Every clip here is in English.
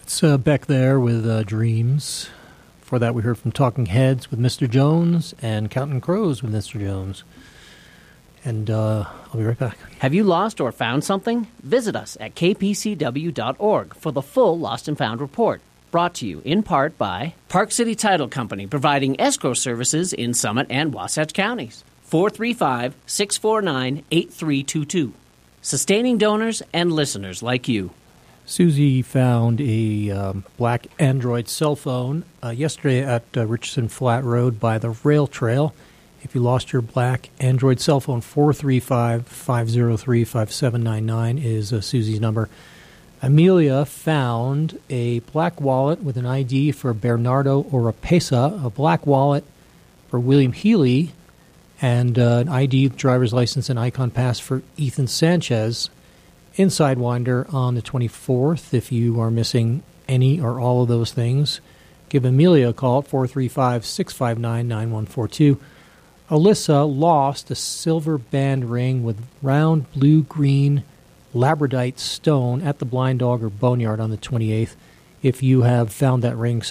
It's Beck there with Dreams. Before that, we heard from Talking Heads with Mr. Jones and Counting Crows with Mr. Jones. And I'll be right back. Have you lost or found something? Visit us at kpcw.org for the full Lost and Found report. Brought to you in part by Park City Title Company, providing escrow services in Summit and Wasatch counties. 435-649-8322. Sustaining donors and listeners like you. Susie found a black Android cell phone yesterday at Richardson Flat Road by the rail trail. If you lost your black Android cell phone, 435-503-5799 is Susie's number. Amelia found a black wallet with an ID for Bernardo Oropesa, a black wallet for William Healy, and an ID, driver's license, and Icon Pass for Ethan Sanchez in Sidewinder on the 24th. If you are missing any or all of those things, give Amelia a call at 435-659-9142. Alyssa lost a silver band ring with round blue-green labradite stone at the Blind Dog or Boneyard on the 28th. If you have found that ring,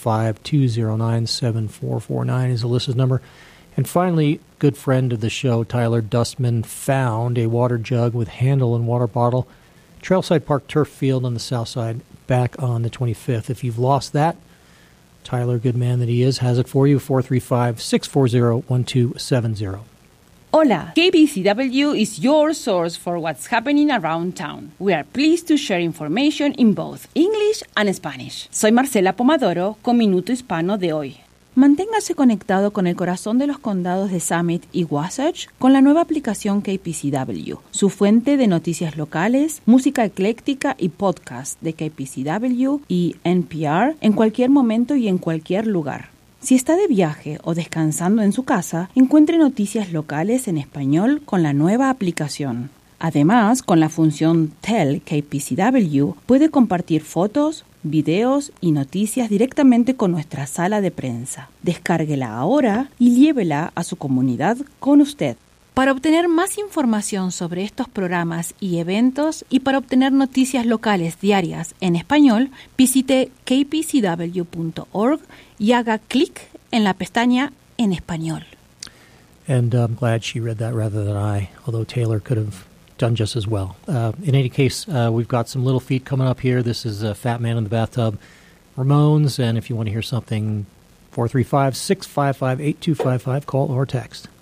715-209-7449 is Alyssa's number. And finally, good friend of the show, Tyler Dustman, found a water jug with handle and water bottle, Trailside Park turf field on the south side, back on the 25th. If you've lost that, Tyler, good man that he is, has it for you, 435-640-1270. Hola, KPCW is your source for what's happening around town. We are pleased to share information in both English and Spanish. Soy Marcela Pomadoro con Minuto Hispano de hoy. Manténgase conectado con el corazón de los condados de Summit y Wasatch con la nueva aplicación KPCW, su fuente de noticias locales, música ecléctica y podcast de KPCW y NPR en cualquier momento y en cualquier lugar. Si está de viaje o descansando en su casa, encuentre noticias locales en español con la nueva aplicación. Además, con la función Tell KPCW, puede compartir fotos, videos y noticias directamente con nuestra sala de prensa. Descárguela ahora y llévela a su comunidad con usted. Para obtener más información sobre estos programas y eventos y para obtener noticias locales diarias en español, visite kpcw.org y haga clic en la pestaña En Español. And I'm glad she read that rather than I, although Taylor could have done just as well. In any case, we've got some Little Feat coming up here. This is Fat Man in the Bathtub, Ramones, and if you want to hear something, 435-655-8255, call or text.